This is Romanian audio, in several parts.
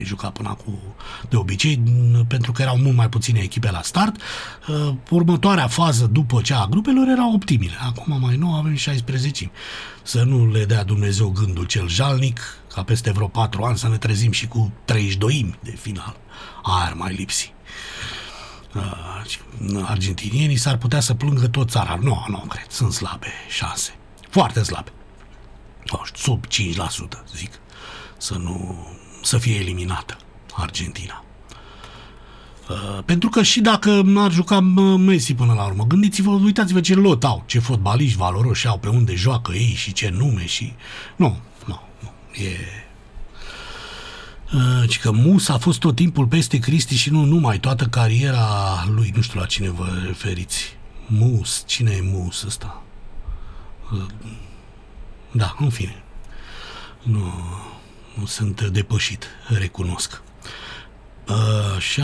juca până acum de obicei, pentru că erau mult mai puține echipe la start. Următoarea fază după cea a grupelor erau optimile. Acum mai nou avem 16. Să nu le dea Dumnezeu gândul cel jalnic ca peste vreo 4 ani să ne trezim și cu 32 de final. Aia ar mai lipsi. Argentinienii s-ar putea să plângă tot țara. Nu cred. Sunt slabe șanse. Foarte slabe. Sub 5%, zic. Să fie eliminată Argentina. Pentru că și dacă n-ar juca Messi până la urmă, gândiți-vă, uitați-vă ce lot au, ce fotbaliști valoroși au, pe unde joacă ei și ce nume și... Nu. Și că Mus a fost tot timpul peste Cristi și nu numai, toată cariera lui, nu știu la cine vă referiți. Mus, cine e Mus ăsta? Da, în fine. Nu sunt depășit, recunosc. Așa...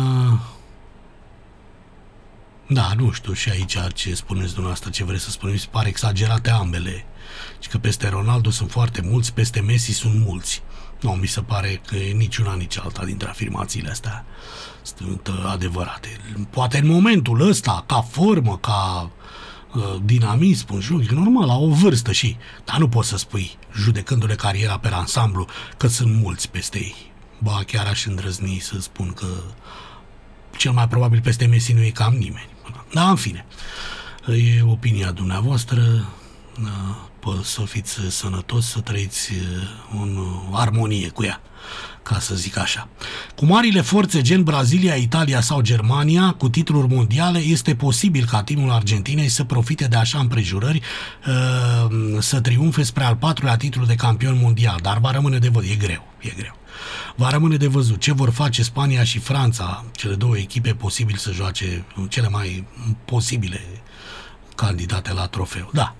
Da, nu știu și aici ce spuneți dumneavoastră, ce vreți să spuneți, pare exagerate ambele. Și că peste Ronaldo sunt foarte mulți, peste Messi sunt mulți. Nu, mi se pare că nici una, nici alta dintre afirmațiile astea sunt adevărate. Poate în momentul ăsta, ca formă, ca dinamism în joc, e normal, la o vârstă și, dar nu poți să spui, judecându-le cariera pe ansamblu, că sunt mulți peste ei. Ba, chiar aș îndrăzni să spun că cel mai probabil peste Messi nu e cam nimeni. Dar, în fine, e opinia dumneavoastră, să fiți sănătoși, să trăiți în armonie cu ea, ca să zic așa. Cu marile forțe gen Brazilia, Italia sau Germania, cu titluri mondiale, este posibil ca timul Argentinei să profite de așa împrejurări, să triumfe spre al 4-lea titlu de campion mondial, dar va rămâne de văzut, e greu. Va rămâne de văzut ce vor face Spania și Franța, cele două echipe posibil să joace, cele mai posibile candidate la trofeu. Da.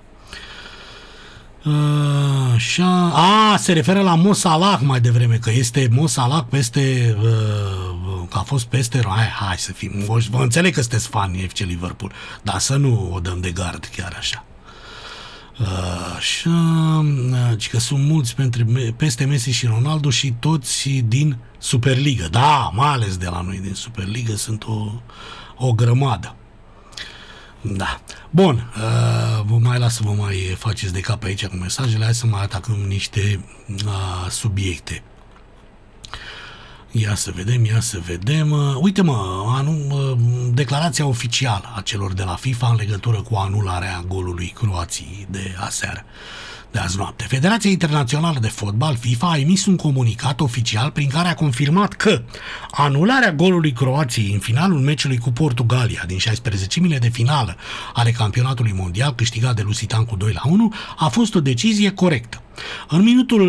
Se referă la Mo Salah mai devreme, că este Mo Salah peste că a fost peste hai să fim, vă înțeleg că sunteți fani FC Liverpool, dar să nu o dăm de gard chiar așa. Că sunt mulți peste Messi și Ronaldo și toți din Superliga. Da, mai ales de la noi din Superliga sunt o grămadă. Da. Bun, vă mai las să vă mai faceți de cap aici cu mesajele. Hai să mai atacăm niște subiecte. Ia să vedem. Uite-mă, declarația oficială a celor de la FIFA în legătură cu anularea golului Croației de aseară, de azi noapte. Federația Internațională de Fotbal, FIFA, a emis un comunicat oficial prin care a confirmat că anularea golului Croației în finalul meciului cu Portugalia din 16-mile de finală ale campionatului mondial câștigat de Lusitano cu 2-1 a fost o decizie corectă. În minutul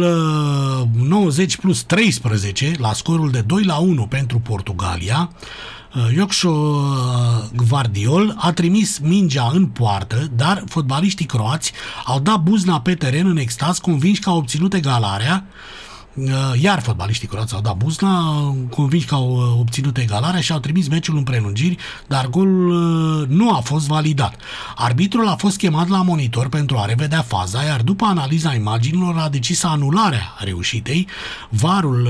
90 plus 13, la scorul de 2-1 pentru Portugalia, Joksho Gvardiol a trimis mingea în poartă, dar fotbaliștii croați au dat buzna pe teren în extaz, convinși că au obținut egalarea, iar fotbaliștii croați au dat buzna, convinși că au obținut egalarea și au trimis meciul în prelungiri, dar golul nu a fost validat. Arbitrul a fost chemat la monitor pentru a revedea faza, iar după analiza imaginilor a decis anularea reușitei. VAR-ul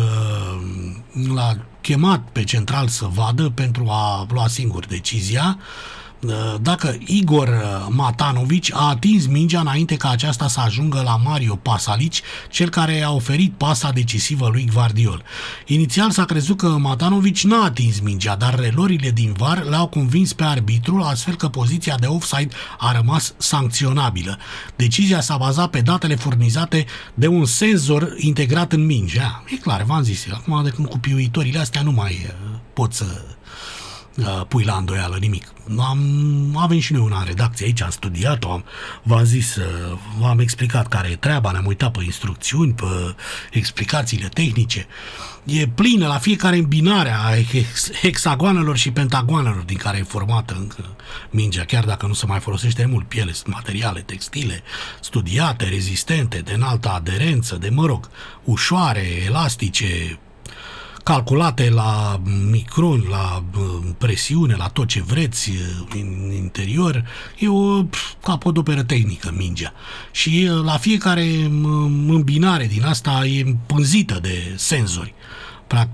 l-a chemat pe central să vadă pentru a lua singur decizia dacă Igor Matanovic a atins mingea înainte ca aceasta să ajungă la Mario Pasalic, cel care a oferit pasa decisivă lui Gvardiol. Inițial s-a crezut că Matanovic n-a atins mingea, dar relorile din VAR l-au convins pe arbitru, astfel că poziția de offside a rămas sancționabilă. Decizia s-a bazat pe datele furnizate de un senzor integrat în minge. E clar, v-am zis, acum de când cu piuitorile astea nu mai pot să pui la îndoială nimic. Avem și noi una în redacție aici, am studiat-o, v-am zis, v-am explicat care e treaba, ne-am uitat pe instrucțiuni, pe explicațiile tehnice. E plină la fiecare îmbinare a hexagoanelor și pentagoanelor din care e formată încă mingea, chiar dacă nu se mai folosește de mult piele, sunt materiale textile, studiate, rezistente, de înaltă aderență, ușoare, elastice, calculate la micron, la presiune, la tot ce vreți în interior. E o capodoperă tehnică mingea. Și la fiecare îmbinare din asta e împânzită de senzori.